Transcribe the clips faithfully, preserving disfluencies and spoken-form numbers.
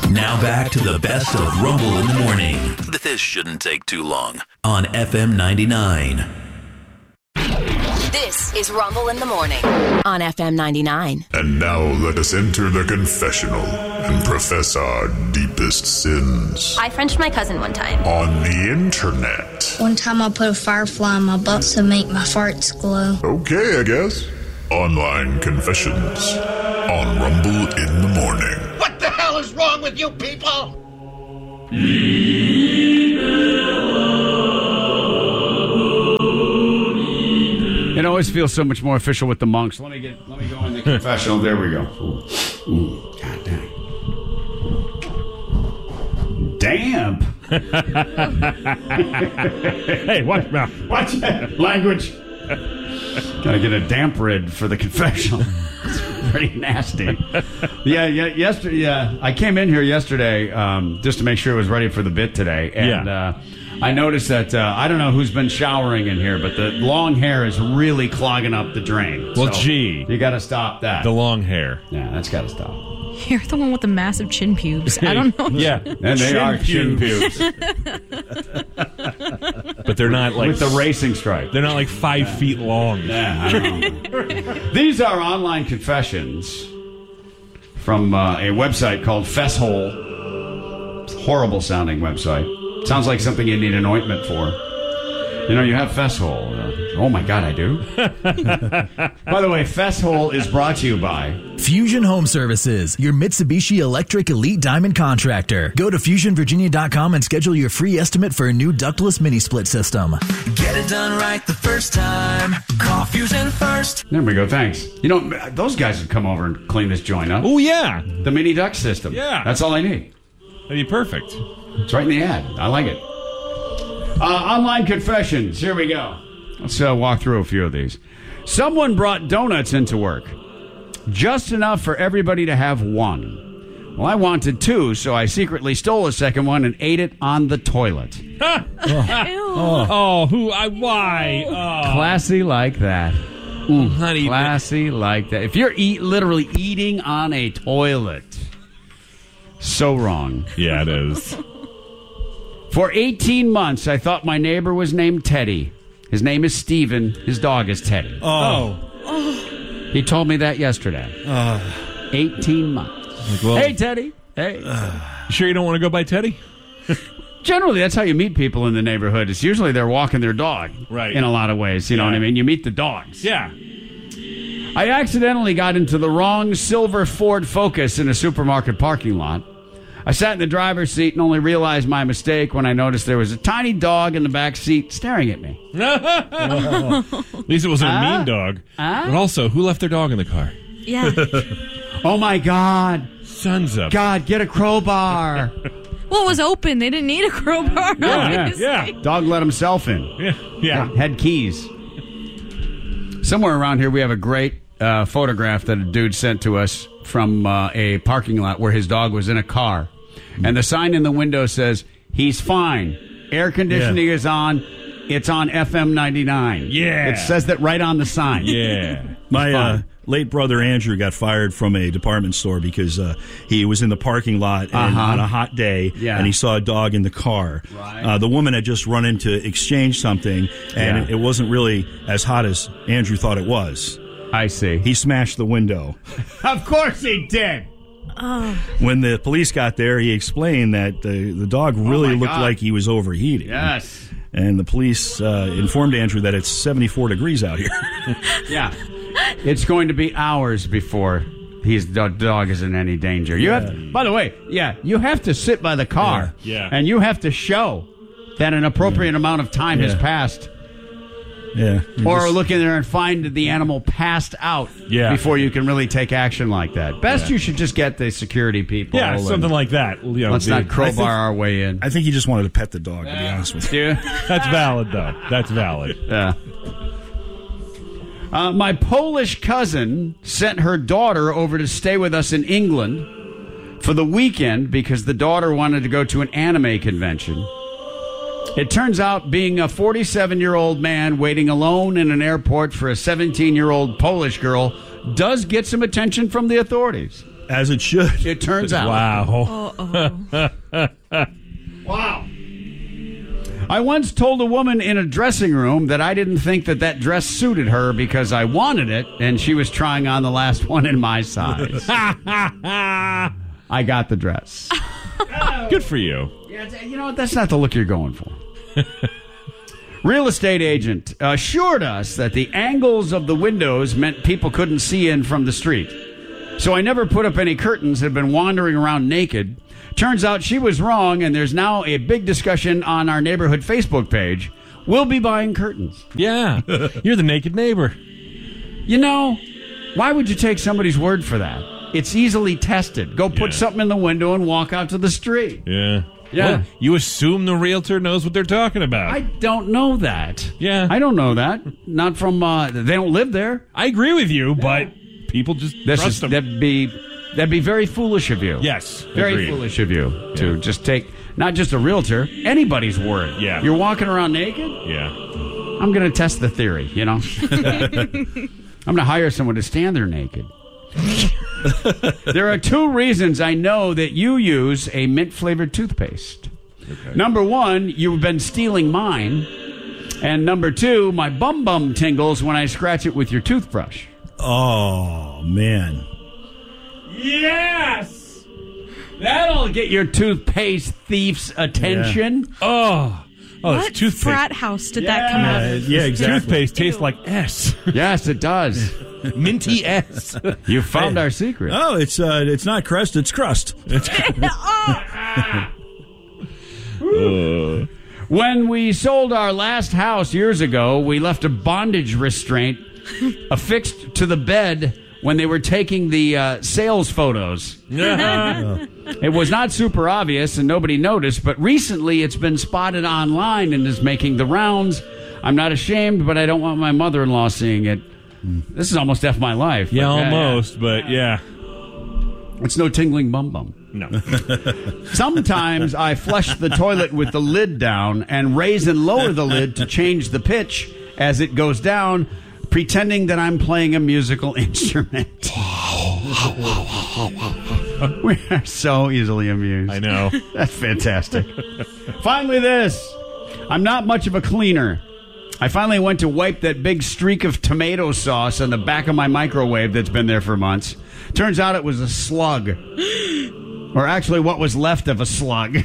Now back to the best of Rumble in the Morning. This shouldn't take too long. On F M ninety-nine. This is Rumble in the Morning on F M ninety-nine. And now let us enter the confessional and profess our deepest sins. I Frenched my cousin one time. On the internet. One time I put a firefly in my butt to make my farts glow. Okay, I guess. Online confessions on Rumble in the Morning. What the hell is wrong with you people? It always feels so much more official with the monks. Let me get. Let me go in the confessional. There we go. Ooh, ooh, God dang. Damp. Hey, watch mouth. Watch that language. Gotta get a damp rid for the confessional. It's pretty nasty. Yeah, yeah. Yesterday, yeah. I came in here yesterday um, just to make sure it was ready for the bit today, and Yeah. uh, I noticed that uh, I don't know who's been showering in here, but the long hair is really clogging up the drain. Well, So gee. you got to stop that. The long hair. Yeah, that's got to stop. You're the one with the massive chin pubes. I don't know. Yeah. And they Chin are chin pubes. But they're not like With the racing stripe. They're not like five feet long. Yeah, I don't know. These are online confessions from uh, a website called Fesshole. It's a horrible sounding website. Sounds like something you need an ointment for. You know, you have Fesshole. Uh, oh my God, I do. By the way, Fesshole is brought to you by Fusion Home Services, your Mitsubishi Electric Elite Diamond contractor. Go to fusion virginia dot com and schedule your free estimate for a new ductless mini split system. Get it done right the first time. Call Fusion first. There we go, thanks. You know, those guys would come over and clean this joint up. Oh, yeah. The mini duct system. Yeah. That's all I need. That'd be perfect. It's right in the ad. I like it. Uh, online confessions. Here we go. Let's uh, walk through a few of these. Someone brought donuts into work. Just enough for everybody to have one. Well, I wanted two, so I secretly stole a second one and ate it on the toilet. oh. Oh. oh, who? I? Why? Oh. Classy like that. Mm, Not even- classy like that. If you're eat, literally eating on a toilet, so wrong. Yeah, it is. For eighteen months, I thought my neighbor was named Teddy. His name is Steven. His dog is Teddy. Oh. He told me that yesterday. Uh, eighteen months. Like, well, Hey, Teddy. Hey. Uh, you sure you don't want to go by Teddy? Generally, that's how you meet people in the neighborhood. It's usually they're walking their dog. Right. In a lot of ways. You know Yeah. what I mean? You meet the dogs. Yeah. I accidentally got into the wrong silver Ford Focus in a supermarket parking lot. I sat in the driver's seat and only realized my mistake when I noticed there was a tiny dog in the back seat staring at me. At least it wasn't Uh, a mean dog. uh? But also, who left their dog in the car? Yeah. Oh, my God. Sons of... God, get a crowbar. Well, it was open. They didn't need a crowbar. Yeah, obviously. yeah. Dog let himself in. Yeah. Yeah. Had keys. Somewhere around here, we have a great uh, photograph that a dude sent to us from uh, a parking lot where his dog was in a car. And the sign in the window says, he's fine. Air conditioning Yeah. is on. It's on F M ninety-nine. Yeah. It says that right on the sign. Yeah. My uh, fine. late brother Andrew got fired from a department store because uh, he was in the parking lot and Uh-huh. on a hot day, Yeah. and he saw a dog in the car. Right. Uh, the woman had just run in to exchange something, and Yeah. it, it wasn't really as hot as Andrew thought it was. I see. He smashed the window. Of course he did. When the police got there, he explained that the, the dog really Oh my looked God. like he was overheating. Yes. And the police uh, informed Andrew that it's seventy-four degrees out here. Yeah. It's going to be hours before he's, the dog is in any danger. You have to, by the way, yeah, you have to sit by the car. Yeah. Yeah. And you have to show that an appropriate amount of time has Yeah. passed. Yeah. Or Just- look in there and find the animal passed out Yeah. before you can really take action like that. Best Yeah. you should just get the security people. Yeah, and something like that. You know, Let's the- not crowbar I think- our way in. I think he just wanted to pet the dog, to be honest with you. Yeah. That's valid, though. That's valid. Yeah. Uh, my Polish cousin sent her daughter over to stay with us in England for the weekend because the daughter wanted to go to an anime convention. It turns out being a forty-seven-year-old man waiting alone in an airport for a seventeen-year-old Polish girl does get some attention from the authorities. As it should. It turns out. Wow. Wow. I once told a woman in a dressing room that I didn't think that that dress suited her because I wanted it, and she was trying on the last one in my size. I got the dress. Good for you. Yeah, you know what? That's not the look you're going for. Real estate agent assured us that the angles of the windows meant people couldn't see in from the street. So I never put up any curtains, had been wandering around naked. Turns out she was wrong, and there's now a big discussion on our neighborhood Facebook page. We'll be buying curtains. Yeah. You're the naked neighbor. You know, why would you take somebody's word for that? It's easily tested. Go put Yeah. something in the window and walk out to the street. Yeah. Yeah. Well, you assume the realtor knows what they're talking about. I don't know that. Yeah. I don't know that. Not from, uh, they don't live there. I agree with you, but people just This trust is, them. that'd be that'd be very foolish of you. Yes. Very agreed. foolish of you to just take not just a realtor, anybody's word. Yeah. You're walking around naked? Yeah. I'm going to test the theory, you know? I'm going to hire someone to stand there naked. There are two reasons I know that you use a mint-flavored toothpaste. Okay. Number one, you've been stealing mine. And number two, my bum-bum tingles when I scratch it with your toothbrush. Oh, man. Yes! That'll get your toothpaste thief's attention. Oh. Oh, What it's toothpaste. frat house did that come out Uh, of? yeah, exactly. Toothpaste tastes like S. Yes, it does. Minty S. You found our secret. Oh, it's uh, it's not crust, it's crust. When we sold our last house years ago, we left a bondage restraint affixed to the bed when they were taking the uh, sales photos. It was not super obvious and nobody noticed, but recently it's been spotted online and is making the rounds. I'm not ashamed, but I don't want my mother-in-law seeing it. This is almost F my life. Yeah, but, almost, but yeah. It's no tingling bum bum. No. Sometimes I flush the toilet with the lid down and raise and lower the lid to change the pitch as it goes down, pretending that I'm playing a musical instrument. We are so easily amused. I know. That's fantastic. Finally, this. I'm not much of a cleaner. I finally went to wipe that big streak of tomato sauce on the back of my microwave that's been there for months. Turns out it was a slug. Or actually what was left of a slug.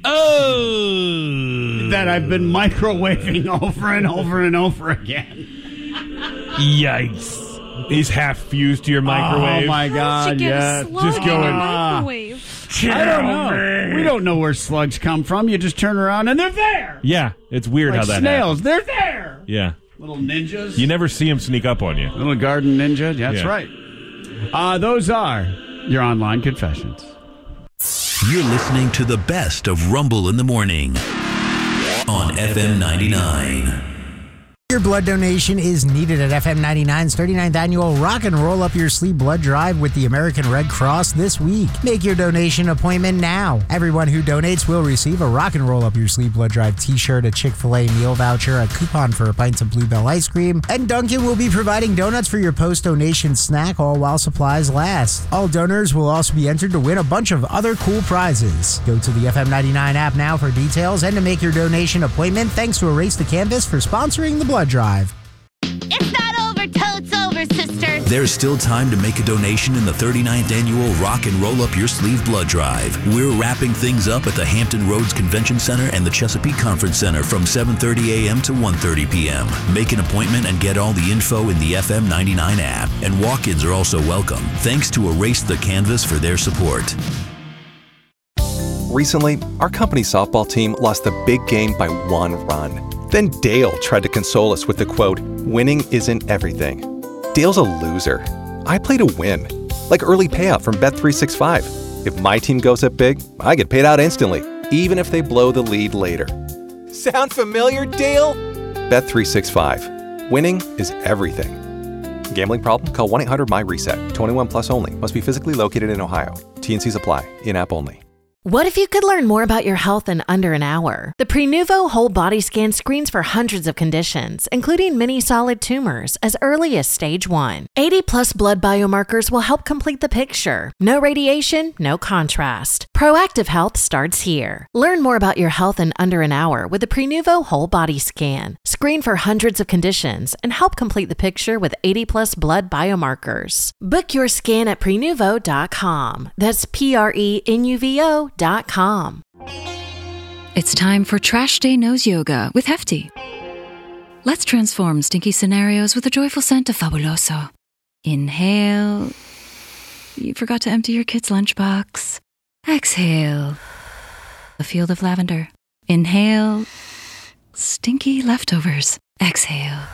Oh. That I've been microwaving over and over and over again. Yikes. He's half fused to your microwave. Oh, my God, yeah. Just going. Microwave. I don't know. We don't know where slugs come from. You just turn around and they're there. Yeah, it's weird Like how that snails. happens. They're there. Yeah. Little ninjas. You never see him sneak up on you. Little garden ninja. That's Yeah. right. Uh, those are your online confessions. You're listening to the best of Rumble in the Morning on F M ninety-nine. Your blood donation is needed at F M ninety-nine's thirty-ninth annual Rock and Roll Up Your Sleeve blood drive with the American Red Cross this week. Make your donation appointment now. Everyone who donates will receive a Rock and Roll Up Your Sleeve blood drive t-shirt, a Chick-fil-A meal voucher, a coupon for a pint of Bluebell ice cream, and Dunkin' will be providing donuts for your post-donation snack, all while supplies last. All donors will also be entered to win a bunch of other cool prizes. Go to the F M ninety-nine app now for details and to make your donation appointment. Thanks to Erase the Canvas for sponsoring the blood drive. It's not over till it's over, sister. There's still time to make a donation in the thirty-ninth annual Rock and Roll Up Your Sleeve blood drive. We're wrapping things up at the Hampton Roads Convention Center and the Chesapeake Conference Center from seven thirty a.m. to one thirty p.m. Make an appointment and get all the info in the F M ninety-nine app. And walk-ins are also welcome. Thanks to Erase the Canvas for their support. Recently, our company's softball team lost the big game by one run. Then Dale tried to console us with the quote, "Winning isn't everything." Dale's a loser. I play to win. Like early payout from Bet three sixty-five. If my team goes up big, I get paid out instantly, even if they blow the lead later. Sound familiar, Dale? Bet three sixty-five. Winning is everything. Gambling problem? Call one eight hundred M Y RESET. twenty-one plus only. Must be physically located in Ohio. T and Cs apply. In-app only. What if you could learn more about your health in under an hour? The Prenuvo Whole Body Scan screens for hundreds of conditions, including many solid tumors, as early as stage one. eighty plus blood biomarkers will help complete the picture. No radiation, no contrast. Proactive health starts here. Learn more about your health in under an hour with the Prenuvo Whole Body Scan. Screen for hundreds of conditions and help complete the picture with eighty plus blood biomarkers. Book your scan at prenuvo dot com. That's P R E N U V O dot com. It's time for Trash Day Nose Yoga with Hefty. Let's transform stinky scenarios with a joyful scent of Fabuloso. Inhale. You forgot to empty your kid's lunchbox. Exhale. A field of lavender. Inhale. Stinky leftovers. Exhale.